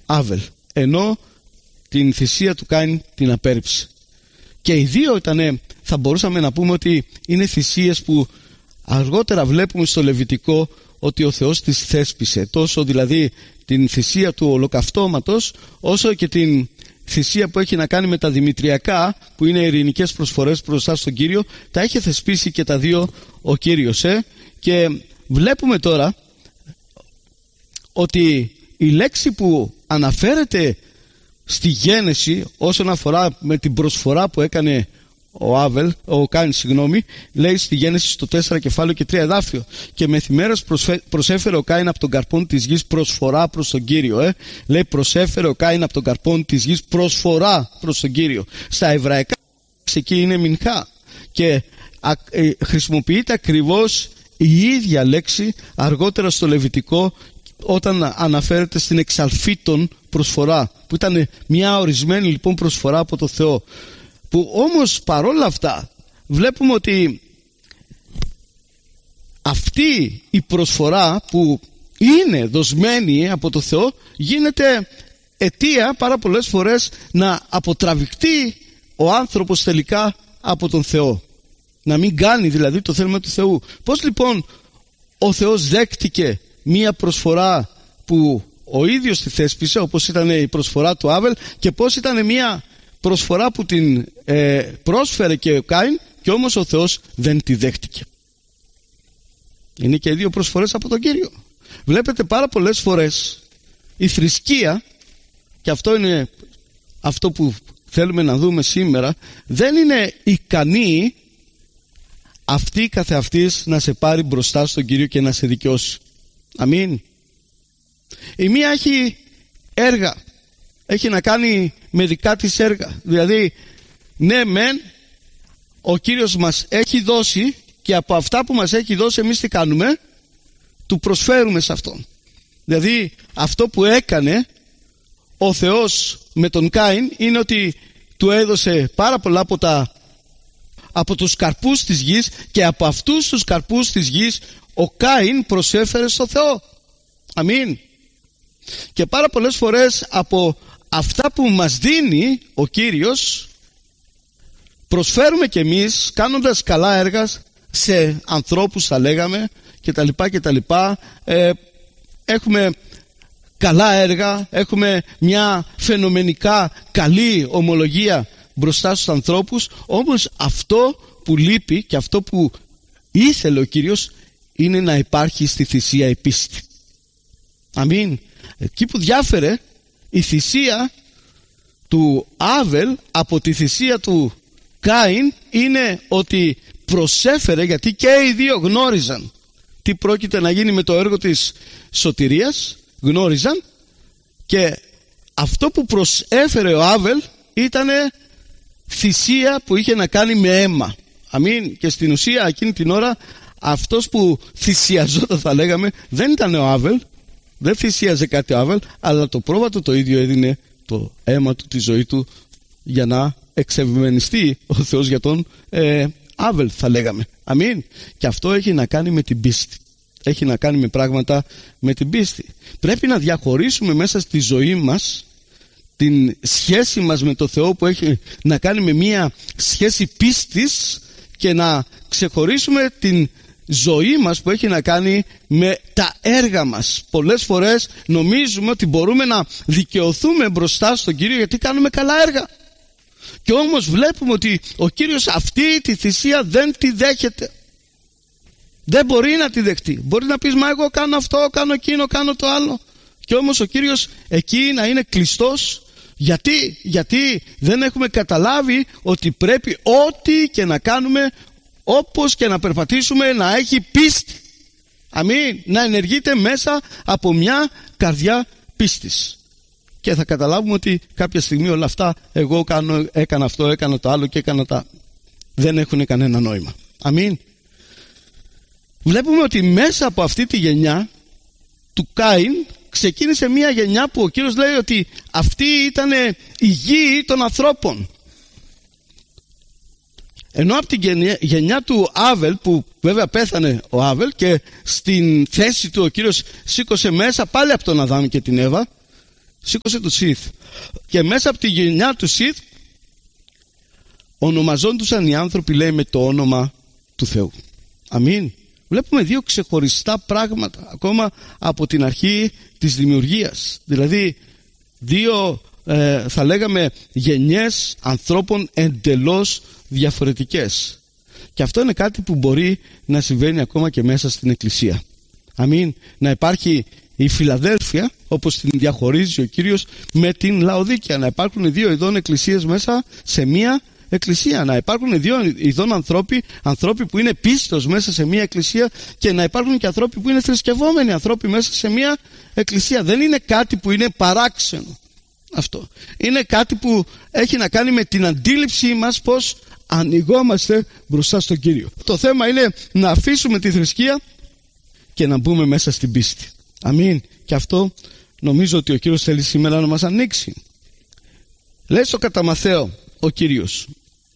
Άβελ, ενώ την θυσία του Κάιν την απέρριψε. Και οι δύο ήταν, θα μπορούσαμε να πούμε ότι είναι θυσίες που αργότερα βλέπουμε στο Λεβιτικό ότι ο Θεός τις θέσπισε, τόσο δηλαδή την θυσία του ολοκαυτώματος, όσο και την θυσία που έχει να κάνει με τα δημητριακά, που είναι ειρηνικές προσφορές μπροστά στον Κύριο. Τα έχει θεσπίσει και τα δύο ο Κύριος. Και βλέπουμε τώρα ότι η λέξη που αναφέρεται στη Γένεση όσον αφορά με την προσφορά που έκανε ο Κάιν, λέει στη Γένεση στο 4 κεφάλαιο και 3 εδάφιο: και μεθημέρας προσέφερε ο Κάιν από τον καρπόν της γης προσφορά προς τον Κύριο. Λέει προσέφερε ο Κάιν από τον καρπόν της γης προσφορά προς τον Κύριο. Στα εβραϊκά εκεί είναι μινχά και χρησιμοποιείται ακριβώς η ίδια λέξη αργότερα στο Λεβιτικό, όταν αναφέρεται στην εξαλφίτων προσφορά, που ήταν μια ορισμένη λοιπόν προσφορά από το Θεό, που όμως παρόλα αυτά βλέπουμε ότι αυτή η προσφορά που είναι δοσμένη από το Θεό γίνεται αιτία πάρα πολλές φορές να αποτραβηχτεί ο άνθρωπος τελικά από τον Θεό, να μην κάνει δηλαδή το θέλημα του Θεού. Πώς λοιπόν ο Θεός δέχτηκε μία προσφορά που ο ίδιος τη θέσπισε, όπως ήταν η προσφορά του Άβελ, και πώς ήταν μία προσφορά που την πρόσφερε και ο Κάιν, και όμως ο Θεός δεν τη δέχτηκε. Είναι και οι δύο προσφορές από τον Κύριο. Βλέπετε πάρα πολλές φορές η θρησκεία, και αυτό είναι αυτό που θέλουμε να δούμε σήμερα, δεν είναι ικανή αυτή καθεαυτής να σε πάρει μπροστά στον Κύριο και να σε δικαιώσει. Αμήν. Η μία έχει έργα, έχει να κάνει με δικά της έργα. Δηλαδή, ναι μεν, ο Κύριος μας έχει δώσει, και από αυτά που μας έχει δώσει εμείς τι κάνουμε? Του προσφέρουμε σε Αυτόν. Δηλαδή, αυτό που έκανε ο Θεός με τον Κάιν είναι ότι του έδωσε πάρα πολλά από τους καρπούς της γης, και από αυτούς τους καρπούς της γης ο Κάιν προσέφερε στο Θεό. Αμήν. Και πάρα πολλές φορές από αυτά που μας δίνει ο Κύριος προσφέρουμε κι εμείς, κάνοντας καλά έργα σε ανθρώπους, θα λέγαμε, κτλ. Έχουμε καλά έργα, έχουμε μια φαινομενικά καλή ομολογία μπροστά στους ανθρώπους, όμως αυτό που λείπει και αυτό που ήθελε ο Κύριος είναι να υπάρχει στη θυσία η πίστη. Αμήν. Εκεί που διάφερε η θυσία του Άβελ από τη θυσία του Κάιν είναι ότι προσέφερε, γιατί και οι δύο γνώριζαν τι πρόκειται να γίνει με το έργο της σωτηρίας, γνώριζαν, και αυτό που προσέφερε ο Άβελ ήταν θυσία που είχε να κάνει με αίμα. Αμήν. Και στην ουσία εκείνη την ώρα αυτός που θυσιαζόταν, θα λέγαμε, δεν ήταν ο Άβελ, δεν θυσίαζε κάτι ο Άβελ, αλλά το πρόβατο το ίδιο έδινε το αίμα του, τη ζωή του, για να εξευμενιστεί ο Θεός για τον Άβελ, θα λέγαμε. Αμήν. Και αυτό έχει να κάνει με την πίστη. Έχει να κάνει με πράγματα με την πίστη. Πρέπει να διαχωρίσουμε μέσα στη ζωή μας την σχέση μας με το Θεό, που έχει να κάνει με μια σχέση πίστης, και να ξεχωρίσουμε την ζωή μας που έχει να κάνει με τα έργα μας. Πολλές φορές νομίζουμε ότι μπορούμε να δικαιωθούμε μπροστά στον Κύριο γιατί κάνουμε καλά έργα, και όμως βλέπουμε ότι ο Κύριος αυτή τη θυσία δεν τη δέχεται. Δεν μπορεί να τη δεχτεί. Μπορεί να πεις, μα εγώ κάνω αυτό, κάνω εκείνο, κάνω το άλλο, και όμως ο Κύριος εκεί να είναι κλειστός. Γιατί δεν έχουμε καταλάβει ότι πρέπει ό,τι και να κάνουμε, όπως και να περπατήσουμε, να έχει πίστη. Αμήν. Να ενεργείται μέσα από μια καρδιά πίστης. Και θα καταλάβουμε ότι κάποια στιγμή όλα αυτά, εγώ έκανα αυτό, έκανα το άλλο και έκανα τα... δεν έχουν κανένα νόημα. Αμήν. Βλέπουμε ότι μέσα από αυτή τη γενιά του Κάιν ξεκίνησε μια γενιά που ο Κύριος λέει ότι αυτή ήταν η γη των ανθρώπων. Ενώ από την γενιά του Άβελ, που βέβαια πέθανε ο Άβελ, και στην θέση του ο Κύριος σήκωσε μέσα πάλι από τον Αδάμ και την Εύα, Σήκωσε το Σιθ. Και μέσα από τη γενιά του Σιθ ονομαζόντουσαν οι άνθρωποι, λέει, με το όνομα του Θεού. Αμήν. Βλέπουμε δύο ξεχωριστά πράγματα ακόμα από την αρχή της δημιουργίας. Δηλαδή δύο θα λέγαμε γενιές ανθρώπων εντελώς διαφορετικές. Και αυτό είναι κάτι που μπορεί να συμβαίνει ακόμα και μέσα στην Εκκλησία. Αμήν. Να υπάρχει η Φιλαδέλφια, όπως την διαχωρίζει ο Κύριος, με την Λαοδίκαια. Να υπάρχουν δύο ειδών εκκλησίες μέσα σε μία εκκλησία. Να υπάρχουν δύο ειδών ανθρώποι που είναι πίστος μέσα σε μία εκκλησία, και να υπάρχουν και ανθρώποι που είναι θρησκευόμενοι άνθρωποι μέσα σε μία εκκλησία. Δεν είναι κάτι που είναι παράξενο αυτό. Είναι κάτι που έχει να κάνει με την αντίληψή μας πώς ανοιγόμαστε μπροστά στον Κύριο. Το θέμα είναι να αφήσουμε τη θρησκεία και να μπούμε μέσα στην πίστη. Αμήν. Και αυτό νομίζω ότι ο Κύριος θέλει σήμερα να μας ανοίξει. Λέει στο κατά Μαθαίο ο Κύριος,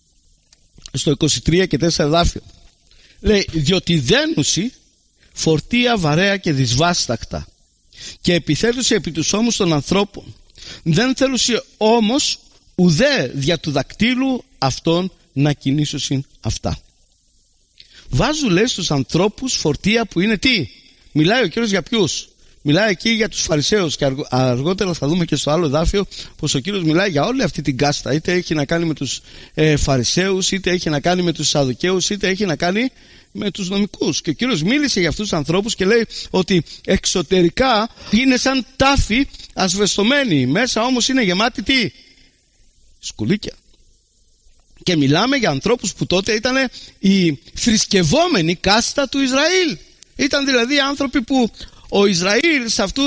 στο 23 και 4 εδάφιο, λέει, διότι δένουσι φορτία βαρέα και δυσβάστακτα και επιθέτουσι επί τους ώμους των ανθρώπων, δεν θέλουσι όμως ουδέ δια του δακτύλου αυτών να κινήσουσιν αυτά. Βάζουν, λέει, στους ανθρώπους φορτία που είναι τι? Μιλάει ο Κύριος για ποιους? Μιλάει εκεί για τους Φαρισαίους, και αργότερα θα δούμε και στο άλλο εδάφιο πως ο Κύριος μιλάει για όλη αυτή την κάστα. Είτε έχει να κάνει με τους Φαρισαίους, είτε έχει να κάνει με τους Σαδουκαίους, είτε έχει να κάνει με τους νομικούς. Και ο Κύριος μίλησε για αυτούς τους ανθρώπους και λέει ότι εξωτερικά είναι σαν τάφη ασβεστομένη, μέσα όμως είναι γεμάτη τι? Σκουλίκια. Και μιλάμε για ανθρώπους που τότε ήταν η θρησκευόμενη κάστα του Ισραήλ. Ήταν δηλαδή άνθρωποι που ο Ισραήλ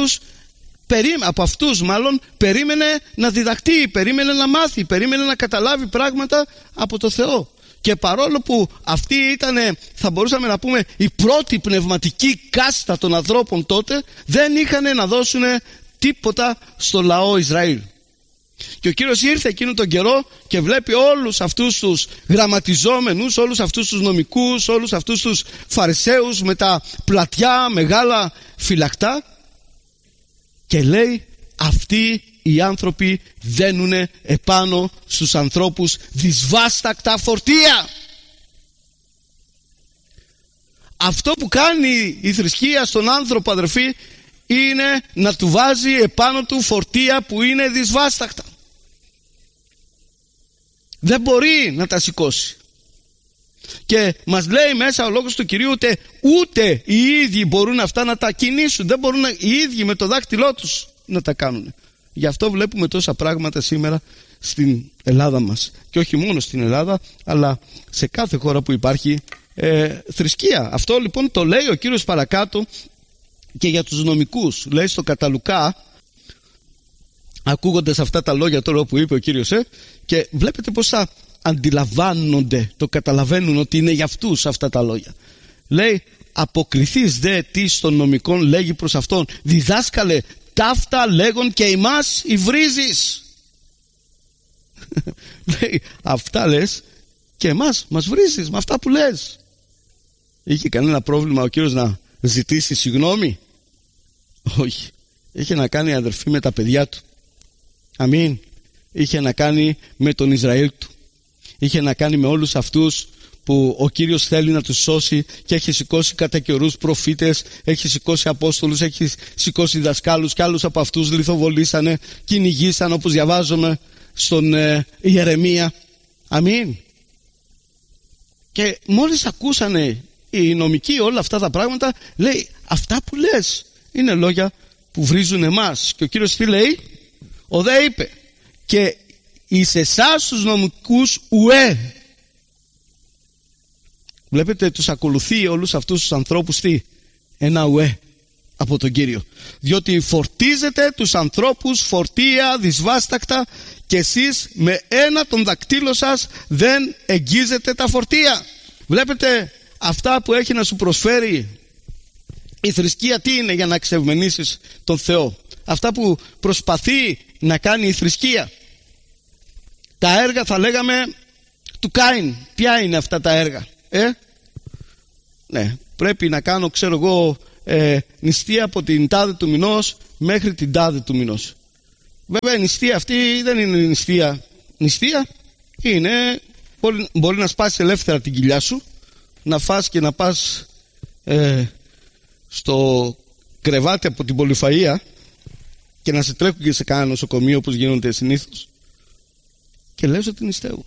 από αυτούς περίμενε να διδαχτεί, περίμενε να μάθει, περίμενε να καταλάβει πράγματα από το Θεό. Και παρόλο που αυτή ήταν, θα μπορούσαμε να πούμε, η πρώτη πνευματική κάστα των ανθρώπων τότε, δεν είχαν να δώσουν τίποτα στο λαό Ισραήλ. Και ο Κύριος ήρθε εκείνο τον καιρό και βλέπει όλους αυτούς τους γραμματιζόμενους, όλους αυτούς τους νομικούς, όλους αυτούς τους Φαρισαίους με τα πλατιά μεγάλα φυλακτά, και λέει, αυτοί οι άνθρωποι δένουνε επάνω στους ανθρώπους δυσβάστακτα φορτία. Αυτό που κάνει η θρησκεία στον άνθρωπο, αδερφοί, είναι να του βάζει επάνω του φορτία που είναι δυσβάστακτα. Δεν μπορεί να τα σηκώσει. Και μας λέει μέσα ο λόγος του Κυρίου ούτε οι ίδιοι μπορούν αυτά να τα κινήσουν. Δεν μπορούν οι ίδιοι με το δάχτυλό τους να τα κάνουν. Γι' αυτό βλέπουμε τόσα πράγματα σήμερα στην Ελλάδα μας. Και όχι μόνο στην Ελλάδα, αλλά σε κάθε χώρα που υπάρχει θρησκεία. Αυτό λοιπόν το λέει ο Κύριος παρακάτω και για τους νομικούς. Λέει στο κατά Λουκά, ακούγοντας αυτά τα λόγια τώρα που είπε ο Κύριος, και βλέπετε πως θα αντιλαμβάνονται, το καταλαβαίνουν ότι είναι για αυτούς αυτά τα λόγια. Λέει, αποκριθείς δε τι των νομικών, λέγει προς αυτόν, διδάσκαλε, ταύτα λέγον και ημάς υβρίζεις. Λέει, αυτά λες και εμάς μας βρίζεις με αυτά που λες. Είχε κανένα πρόβλημα ο Κύριος να ζητήσει συγγνώμη? Όχι. Είχε να κάνει, αδερφοί, με τα παιδιά του. Αμήν. Είχε να κάνει με τον Ισραήλ του. Είχε να κάνει με όλους αυτούς που ο Κύριος θέλει να τους σώσει, και έχει σηκώσει κατά καιρούς προφήτες, έχει σηκώσει απόστολους, έχει σηκώσει δασκάλους, και άλλους από αυτούς λιθοβολήσανε, κυνηγήσαν, όπως διαβάζουμε στον Ιερεμία. Αμήν. Και μόλις ακούσανε οι νομικοί όλα αυτά τα πράγματα, λέει, αυτά που λες είναι λόγια που βρίζουν εμάς. Και ο Κύριος τι λέει? Ο δε είπε, και εις εσάς τους νομικούς ουέ. Βλέπετε, τους ακολουθεί όλους αυτούς τους ανθρώπους τι? Ένα ουέ από τον Κύριο. Διότι φορτίζετε τους ανθρώπους φορτία δυσβάστακτα, και εσείς με ένα των δακτύλων σας δεν εγγίζετε τα φορτία. Βλέπετε, αυτά που έχει να σου προσφέρει η θρησκεία τι είναι για να εξευμενήσεις τον Θεό? Αυτά που προσπαθεί να κάνει η θρησκεία, τα έργα, θα λέγαμε, του Κάιν. Ποια είναι αυτά τα έργα? Ναι, πρέπει να κάνω, ξέρω εγώ, νηστεία από την τάδε του μηνός μέχρι την τάδε του μηνός. Βέβαια η νηστεία αυτή δεν είναι νηστεία. Νηστεία είναι, μπορεί να σπάσεις ελεύθερα την κοιλιά σου, να φας και να πας στο κρεβάτι από την πολυφαΐα και να σε τρέχουν και σε κάνα νοσοκομείο όπως γίνονται συνήθως και λες ότι νηστεύω.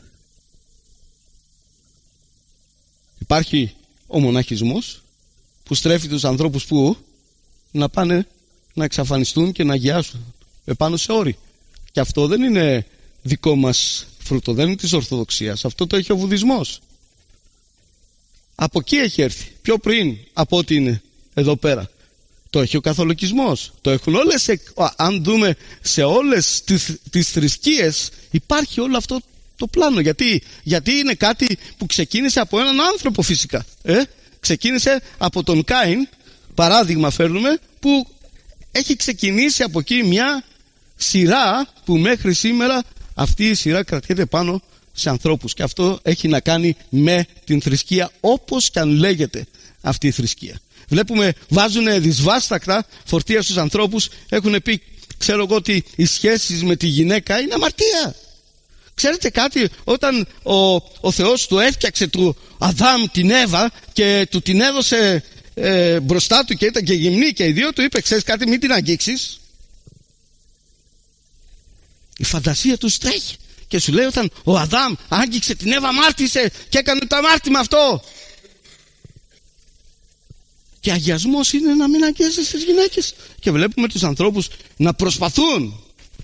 Υπάρχει ο μοναχισμός που στρέφει τους ανθρώπους που να πάνε να εξαφανιστούν και να αγιάσουν επάνω σε όρη. Και αυτό δεν είναι δικό μας φρούτο, δεν είναι της Ορθοδοξίας. Αυτό το έχει ο Βουδισμός. Από εκεί έχει έρθει, πιο πριν από ό,τι είναι εδώ πέρα. Το έχει ο Καθολικισμός, το έχουν όλες, αν δούμε σε όλες τις θρησκείες υπάρχει όλο αυτό το πλάνο. Γιατί είναι κάτι που ξεκίνησε από έναν άνθρωπο φυσικά. Ξεκίνησε από τον Κάιν, παράδειγμα φέρνουμε, που έχει ξεκινήσει από εκεί μια σειρά που μέχρι σήμερα αυτή η σειρά κρατιέται πάνω σε ανθρώπους. Και αυτό έχει να κάνει με την θρησκεία, όπως και αν λέγεται αυτή η θρησκεία. Βλέπουμε βάζουν δυσβάστακτα φορτία στους ανθρώπους. Έχουν πει, ξέρω εγώ, ότι οι σχέσεις με τη γυναίκα είναι αμαρτία. Ξέρετε κάτι, όταν ο Θεός του έφτιαξε του Αδάμ την Εύα και του την έδωσε μπροστά του και ήταν και γυμνή και οι δύο, του είπε, ξέρεις κάτι, μην την αγγίξεις. Η φαντασία του τρέχει και σου λέει, όταν ο Αδάμ άγγιξε την Εύα, αμάρτησε και έκανε το αμάρτημα αυτό. Και αγιασμός είναι να μην αγγίζεις τις γυναίκες. Και βλέπουμε τους ανθρώπους να προσπαθούν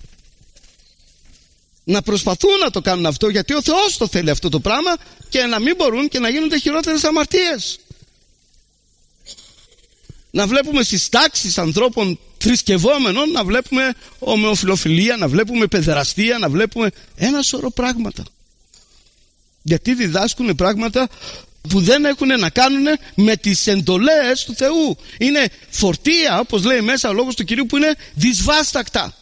να το κάνουν αυτό, γιατί ο Θεός το θέλει αυτό το πράγμα, και να μην μπορούν και να γίνονται χειρότερες αμαρτίες. Να βλέπουμε στις τάξεις ανθρώπων θρησκευόμενων, να βλέπουμε ομοφυλοφιλία, να βλέπουμε παιδεραστία, να βλέπουμε ένα σωρό πράγματα. Γιατί διδάσκουν πράγματα που δεν έχουν να κάνουν με τις εντολές του Θεού. Είναι φορτία, όπως λέει μέσα ο λόγος του Κυρίου, που είναι δυσβάστακτα.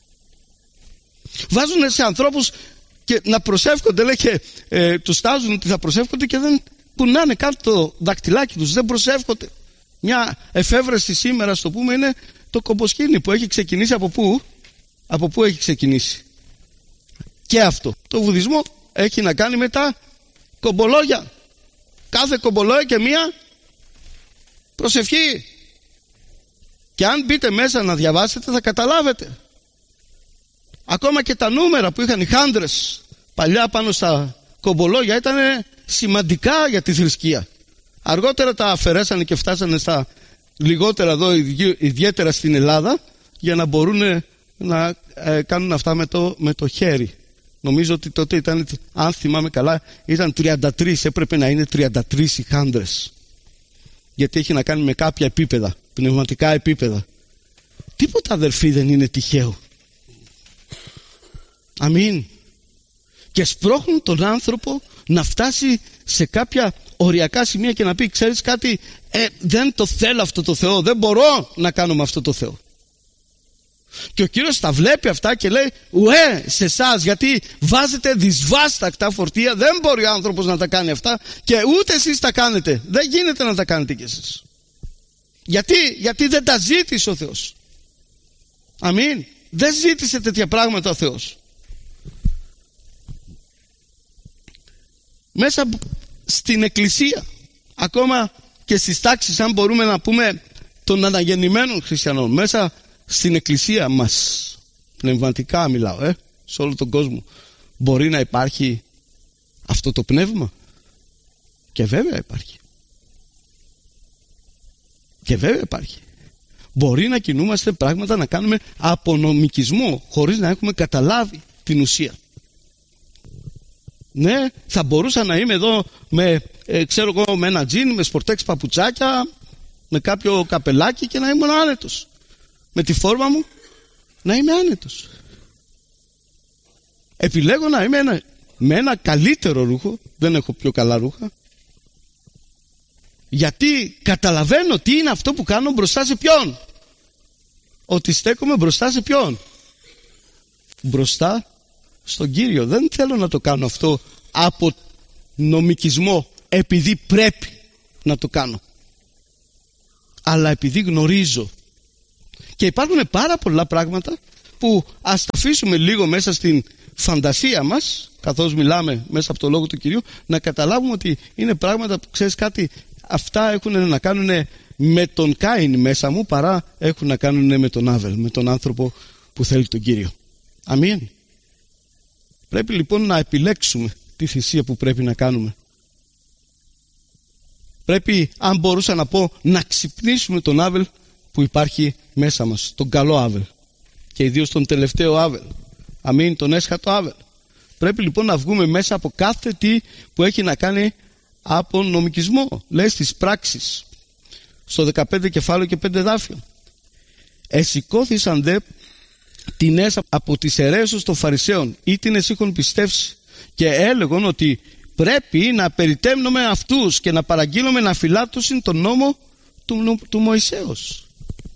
Βάζουν σε ανθρώπους και να προσεύχονται, λέει, και τους τάζουν ότι θα προσεύχονται και δεν κουνάνε καν το δακτυλάκι τους, δεν προσεύχονται. Μια εφεύρεση σήμερα, στο πούμε, είναι το κομποσκήνι που έχει ξεκινήσει από πού? Από πού έχει ξεκινήσει? Και αυτό το βουδισμό έχει να κάνει με τα κομπολόγια. Κάθε κομπολόγια και μία προσευχή. Και αν μπείτε μέσα να διαβάσετε θα καταλάβετε. Ακόμα και τα νούμερα που είχαν οι χάντρες παλιά πάνω στα κομπολόγια ήταν σημαντικά για τη θρησκεία. Αργότερα τα αφαιρέσανε και φτάσανε στα λιγότερα εδώ, ιδιαίτερα στην Ελλάδα, για να μπορούν να κάνουν αυτά με το χέρι. Νομίζω ότι τότε ήταν, αν θυμάμαι καλά, ήταν 33, έπρεπε να είναι 33 οι χάντρες. Γιατί έχει να κάνει με κάποια επίπεδα, πνευματικά επίπεδα. Τίποτα, αδερφοί, δεν είναι τυχαίο. Αμήν. Και σπρώχνουν τον άνθρωπο να φτάσει σε κάποια οριακά σημεία και να πει, ξέρεις κάτι, δεν το θέλω αυτό το Θεό, δεν μπορώ να κάνω με αυτό το Θεό. Και ο Κύριος τα βλέπει αυτά και λέει, ουέ σε εσάς, γιατί βάζετε δυσβάστακτα φορτία, δεν μπορεί ο άνθρωπος να τα κάνει αυτά και ούτε εσείς τα κάνετε. Δεν γίνεται να τα κάνετε κι εσείς. Γιατί δεν τα ζήτησε ο Θεός. Αμήν. Δεν ζήτησε τέτοια πράγματα ο Θεός. Μέσα στην εκκλησία, ακόμα και στις τάξεις, αν μπορούμε να πούμε, των αναγεννημένων χριστιανών, μέσα στην εκκλησία μας, πνευματικά μιλάω, σε όλο τον κόσμο, μπορεί να υπάρχει αυτό το πνεύμα? Και βέβαια υπάρχει. Και βέβαια υπάρχει. Μπορεί να κινούμαστε πράγματα, να κάνουμε απονομικισμό χωρίς να έχουμε καταλάβει την ουσία. Ναι, θα μπορούσα να είμαι εδώ με, ξέρω εγώ, με ένα τζιν, με σπορτέξ παπουτσάκια, με κάποιο καπελάκι και να ήμουν άνετος. Με τη φόρμα μου να είμαι άνετος. Επιλέγω να είμαι με ένα καλύτερο ρούχο, δεν έχω πιο καλά ρούχα, γιατί καταλαβαίνω τι είναι αυτό που κάνω μπροστά σε ποιον. Ότι στέκομαι μπροστά σε ποιον? Μπροστά στον Κύριο. Δεν θέλω να το κάνω αυτό από νομικισμό, επειδή πρέπει να το κάνω, αλλά επειδή γνωρίζω. Και υπάρχουν πάρα πολλά πράγματα που ας τα αφήσουμε λίγο μέσα στην φαντασία μας, καθώς μιλάμε μέσα από το λόγο του Κυρίου, να καταλάβουμε ότι είναι πράγματα που, ξέρεις κάτι, αυτά έχουν να κάνουν με τον Κάιν μέσα μου, παρά έχουν να κάνουν με τον Άβελ, με τον άνθρωπο που θέλει τον Κύριο. Αμήν. Πρέπει λοιπόν να επιλέξουμε τη θυσία που πρέπει να κάνουμε. Πρέπει, αν μπορούσα να πω, να ξυπνήσουμε τον Άβελ που υπάρχει μέσα μας, τον καλό Άβελ, και ιδίως τον τελευταίο Άβελ. Αμήν, τον έσχατο Άβελ. Πρέπει λοιπόν να βγούμε μέσα από κάθε τι που έχει να κάνει από νομικισμό. Λέει στις πράξεις, στο 15 κεφάλαιο και 5 δάφιο. Εσηκώθησαν δε τινές από τις αιρέσεις των Φαρισαίων, ή τινες είχον πιστεύσει, και έλεγον ότι πρέπει να περιτέμνουμε αυτούς και να παραγγείλουμε να φυλάτωσιν τον νόμο του Μωυσέως.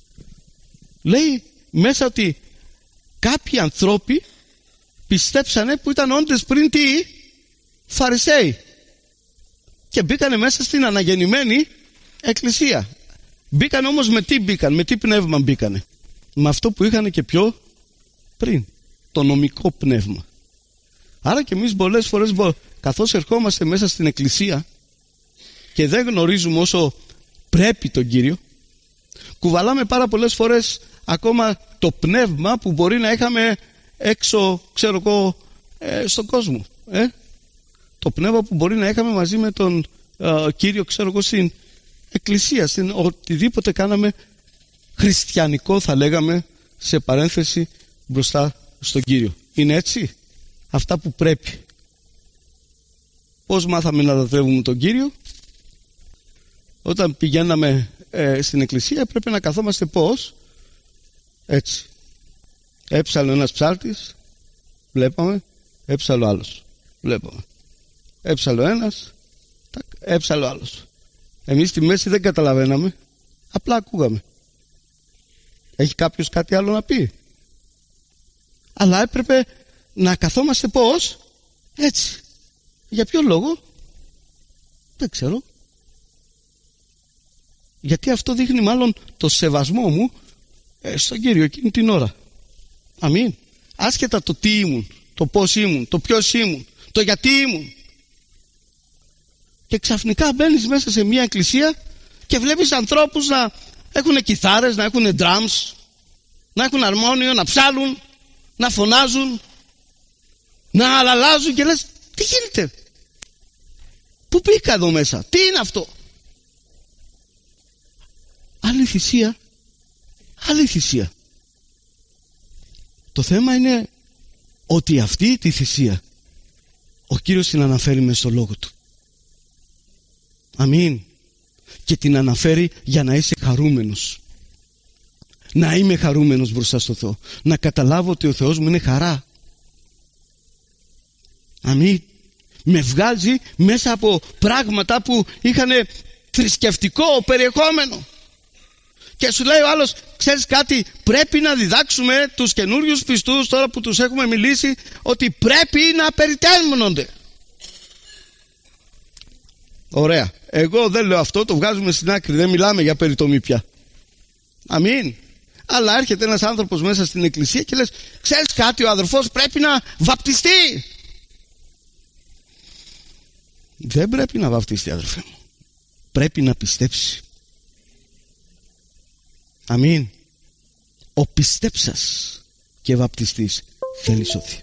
Λέει μέσα ότι κάποιοι ανθρώποι πιστέψανε που ήταν όντες πριν τι? Φαρισαίοι, και μπήκανε μέσα στην αναγεννημένη εκκλησία. Μπήκαν όμως με τι μπήκαν, με τι πνεύμα μπήκανε? Με αυτό που είχαν και πιο πριν, το νομικό πνεύμα. Άρα και εμείς πολλές φορές, καθώς ερχόμαστε μέσα στην εκκλησία και δεν γνωρίζουμε όσο πρέπει τον Κύριο, κουβαλάμε πάρα πολλές φορές ακόμα το πνεύμα που μπορεί να είχαμε έξω, ξέρω εγώ, στον κόσμο. Το πνεύμα που μπορεί να είχαμε μαζί με τον Κύριο, ξέρω εγώ, στην εκκλησία, στην οτιδήποτε κάναμε χριστιανικό, θα λέγαμε, σε παρένθεση, μπροστά στον Κύριο. Είναι έτσι? Αυτά που πρέπει. Πώς μάθαμε να λατρεύουμε τον Κύριο? Όταν πηγαίναμε στην εκκλησία πρέπει να καθόμαστε πώς? Έτσι. Έψαλε ένας ψάλτης, βλέπαμε, έψαλε ο άλλος, βλέπαμε. Έψαλε ο ένας, έψαλε ο άλλος. Εμείς στη μέση δεν καταλαβαίναμε, απλά ακούγαμε. Έχει κάποιος κάτι άλλο να πει? Αλλά έπρεπε να καθόμαστε πώς? Έτσι. Για ποιο λόγο? Δεν ξέρω. Γιατί αυτό δείχνει μάλλον το σεβασμό μου στον Κύριο εκείνη την ώρα. Αμήν. Άσχετα το τι ήμουν, το πώς ήμουν, το ποιος ήμουν, το γιατί ήμουν. Και ξαφνικά μπαίνεις μέσα σε μια εκκλησία και βλέπεις ανθρώπους να έχουν κιθάρες, να έχουν drums, να έχουν αρμόνιο, να ψάλουν, να φωνάζουν, να αλαλάζουν, και λες, τι γίνεται? Πού μπήκα εδώ μέσα? Τι είναι αυτό? Άλλη θυσία, άλλη θυσία. Το θέμα είναι ότι αυτή τη θυσία ο Κύριος την αναφέρει μες στο λόγο του. Αμήν. Και την αναφέρει για να είσαι χαρούμενος. Να είμαι χαρούμενος μπροστά στο Θεό. Να καταλάβω ότι ο Θεός μου είναι χαρά. Αμήν. Με βγάζει μέσα από πράγματα που είχαν θρησκευτικό περιεχόμενο. Και σου λέει ο άλλος, ξέρεις κάτι, πρέπει να διδάξουμε τους καινούριους πιστούς, τώρα που τους έχουμε μιλήσει, ότι πρέπει να περιτέμνονται. Ωραία. Εγώ δεν λέω αυτό, το βγάζουμε στην άκρη, δεν μιλάμε για περιτομή πια. Αμήν. Αλλά έρχεται ένας άνθρωπος μέσα στην εκκλησία και λες, ξέρεις κάτι, ο αδερφός πρέπει να βαπτιστεί. Δεν πρέπει να βαπτιστεί, αδερφέ μου. Πρέπει να πιστέψει. Αμήν. Ο πιστέψας και βαπτιστής θέλει σώθει.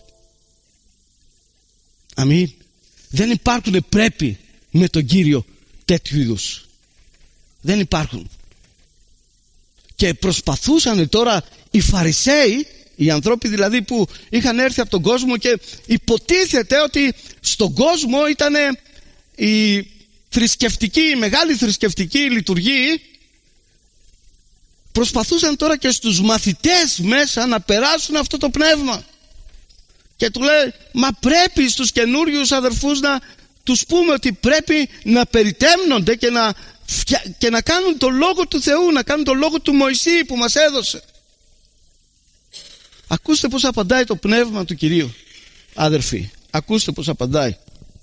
Αμήν. Δεν υπάρχουν πρέπει με τον Κύριο τέτοιου είδους. Δεν υπάρχουν. Και προσπαθούσαν τώρα οι Φαρισαίοι, οι ανθρώποι δηλαδή που είχαν έρθει από τον κόσμο, και υποτίθεται ότι στον κόσμο ήταν η θρησκευτική, η μεγάλη θρησκευτική λειτουργία. Προσπαθούσαν τώρα και στους μαθητές μέσα να περάσουν αυτό το πνεύμα. Και του λέει, μα πρέπει στους καινούριους αδερφούς να τους πούμε ότι πρέπει να περιτέμνονται και να κάνουν το λόγο του Θεού, να κάνουν το λόγο του Μωυσή που μας έδωσε. Ακούστε πως απαντάει το πνεύμα του Κυρίου, αδερφοί. Ακούστε πως απαντάει.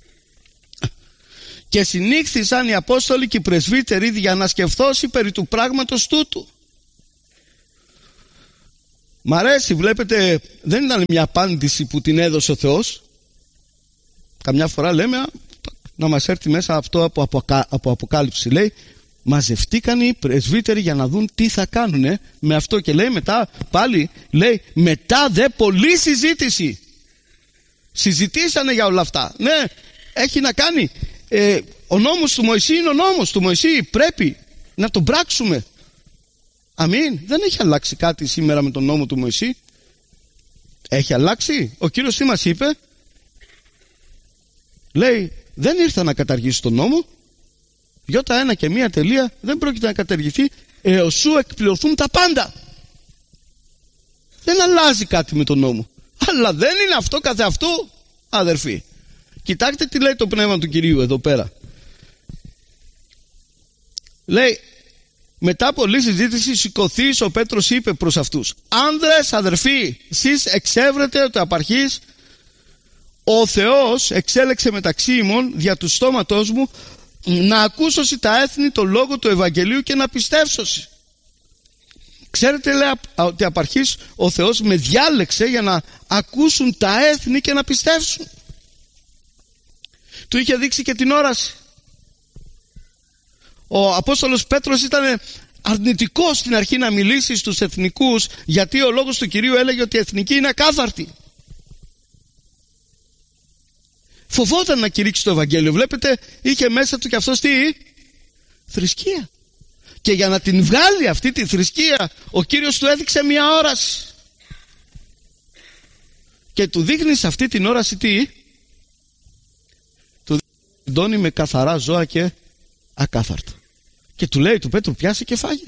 Και συνήχθησαν οι Απόστολοι και οι πρεσβύτεροι για να σκεφτώσει περί του πράγματος τούτου. Μ' αρέσει, βλέπετε, δεν ήταν μια απάντηση που την έδωσε ο Θεός. Καμιά φορά λέμε να μας έρθει μέσα αυτό από Αποκάλυψη. Λέει, μαζευτήκαν οι πρεσβύτεροι για να δουν τι θα κάνουν με αυτό. Και λέει μετά πάλι, λέει, μετά δε πολλή συζήτηση. Συζητήσανε για όλα αυτά. Ναι, έχει να κάνει. Ο νόμος του Μωυσή είναι ο νόμος του Μωυσή. Πρέπει να τον πράξουμε. Αμήν. Δεν έχει αλλάξει κάτι σήμερα με τον νόμο του Μωυσή. Έχει αλλάξει. Ο Κύριος τι μας είπε? Λέει, δεν ήρθα να καταργήσω τον νόμο. Ι1 και 1 τελεία δεν πρόκειται να καταργηθεί έως σου εκπληρωθούν τα πάντα. Δεν αλλάζει κάτι με τον νόμο. Αλλά δεν είναι αυτό καθε αυτού, αδερφοί. Κοιτάξτε τι λέει το πνεύμα του Κυρίου εδώ πέρα. Λέει, μετά πολλή συζήτηση σηκωθείς, ο Πέτρος είπε προς αυτούς, άνδρες, αδερφοί, εσείς εξέβρετε ότι απαρχής ο Θεός εξέλεξε μεταξύ ημών δια του στόματός μου να ακούσωση τα έθνη το λόγο του Ευαγγελίου και να πιστεύσωση. Ξέρετε, λέει, ότι απαρχής ο Θεός με διάλεξε για να ακούσουν τα έθνη και να πιστεύσουν. Του είχε δείξει και την όραση. Ο Απόστολος Πέτρος ήταν αρνητικός στην αρχή να μιλήσει στους εθνικούς, γιατί ο λόγος του Κυρίου έλεγε ότι οι εθνικοί είναι ακάθαρτοι. Φοβόταν να κηρύξει το Ευαγγέλιο. Βλέπετε, είχε μέσα του και αυτός τι? Θρησκεία. Και για να την βγάλει αυτή τη θρησκεία, ο Κύριος του έδειξε μια όραση. Και του δείχνει σε αυτή την όραση τι? Του δίνει με καθαρά ζώα και ακάθαρτα. Και του λέει του Πέτρου, πιάσε και φάγε.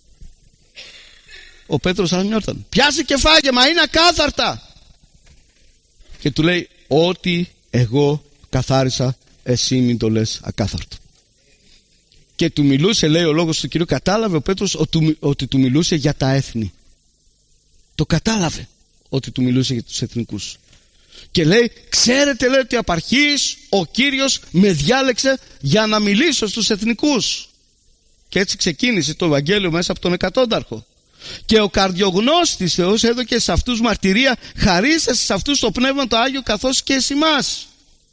Ο Πέτρος ανιώταν, πιάσε και φάγε, μα είναι ακάθαρτα. Και του λέει, ό,τι εγώ καθάρισα, εσύ μην το λες ακάθαρτο. Και του μιλούσε, λέει ο λόγος του Κυρίου, κατάλαβε ο Πέτρος ότι του μιλούσε για τα έθνη. Το κατάλαβε ότι του μιλούσε για τους εθνικούς. Και λέει, ξέρετε, λέει, ότι απαρχής ο Κύριος με διάλεξε για να μιλήσω στους εθνικούς. Και έτσι ξεκίνησε το Ευαγγέλιο μέσα από τον εκατόνταρχο. Και ο καρδιογνώστης Θεός έδωκε σε αυτούς μαρτυρία, χαρίσε σε αυτούς το Πνεύμα το Άγιο καθώς και εσιμάς.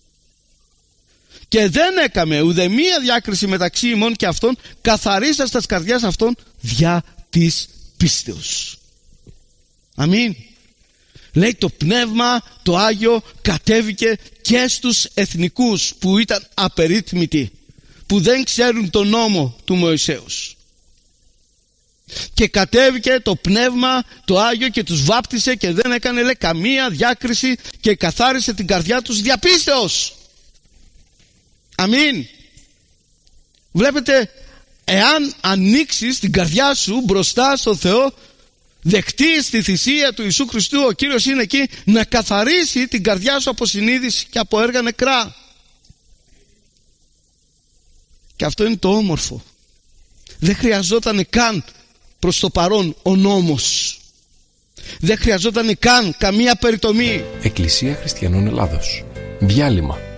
Και δεν έκαμε ουδεμία διάκριση μεταξύ ημών και αυτών, καθαρίσας τας καρδιάς αυτών δια της πίστεως. Αμήν. Λέει, το Πνεύμα το Άγιο κατέβηκε και στους εθνικούς που ήταν απερίθμητοι, που δεν ξέρουν τον νόμο του Μωυσέως. Και κατέβηκε το Πνεύμα το Άγιο και τους βάπτισε και δεν έκανε, λέει, καμία διάκριση και καθάρισε την καρδιά τους δια πίστεως. Αμήν. Βλέπετε, εάν ανοίξεις την καρδιά σου μπροστά στον Θεό, δεχτείς τη θυσία του Ιησού Χριστού, ο Κύριος είναι εκεί να καθαρίσει την καρδιά σου από συνείδηση και από έργα νεκρά. Και αυτό είναι το όμορφο. Δεν χρειαζόταν καν προς το παρόν ο νόμος. Δεν χρειαζόταν καν καμία περιτομή. Εκκλησία Χριστιανών Ελλάδος. Διάλειμμα.